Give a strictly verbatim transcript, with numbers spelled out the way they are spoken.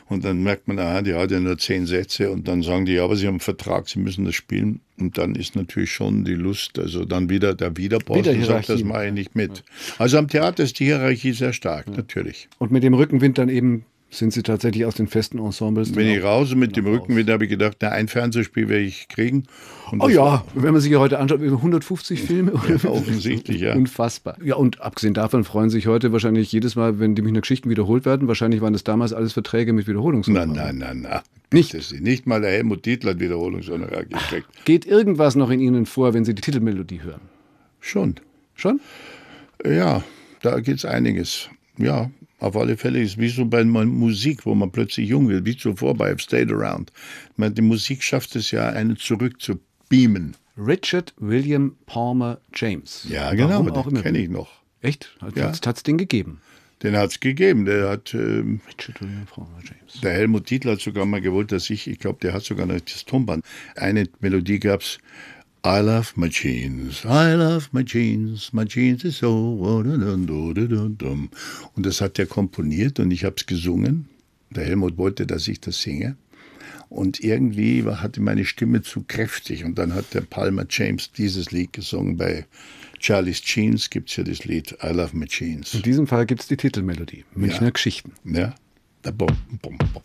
Und dann merkt man, aha, die hat ja nur zehn Sätze und dann sagen die, ja, aber sie haben einen Vertrag, sie müssen das spielen. Und dann ist natürlich schon die Lust, also dann wieder der Widerpost und sagt, das mache ich nicht mit. Also am Theater ist die Hierarchie sehr stark, ja. Natürlich. Und mit dem Rückenwind dann eben sind Sie tatsächlich aus den festen Ensembles? Bin ich raus und mit dem Rückenwind habe ich gedacht, na, ein Fernsehspiel werde ich kriegen. Und oh ja, war, wenn man sich ja heute anschaut, über hundertfünfzig Filme. Ja, offensichtlich, ja. Unfassbar. Ja, und abgesehen davon freuen sich heute wahrscheinlich jedes Mal, wenn die Münchner Geschichten wiederholt werden. Wahrscheinlich waren das damals alles Verträge mit Wiederholungshonoraren. Nein, nein, nein, nein. Nicht? Nicht mal der Helmut Dietl hat Wiederholungshonorar gekriegt. Geht irgendwas noch in Ihnen vor, wenn Sie die Titelmelodie hören? Schon. Schon? Ja, da geht es einiges. Ja, auf alle Fälle ist es wie so bei Musik, wo man plötzlich jung wird, wie zuvor bei I've Stayed Around. Ich meine, die Musik schafft es ja, einen zurück zu beamen. Richard William Palmer James. Ja, genau, den kenne ich noch. Echt? Hat es den gegeben? Den hat es gegeben. Der hat, ähm, Richard William Palmer James. Der Helmut Dietl hat sogar mal gewollt, dass ich, ich glaube, der hat sogar noch das Tonband. Eine Melodie gab es, I love my jeans, I love my jeans, my jeans is so. Und das hat er komponiert und ich habe es gesungen. Der Helmut wollte, dass ich das singe. Und irgendwie hatte meine Stimme zu kräftig. Und dann hat der Palmer James dieses Lied gesungen. Bei Charlie's Jeans gibt es ja das Lied I love my jeans. In diesem Fall gibt es die Titelmelodie, Münchner ja. Geschichten. Ja. Da bom, bom, bom.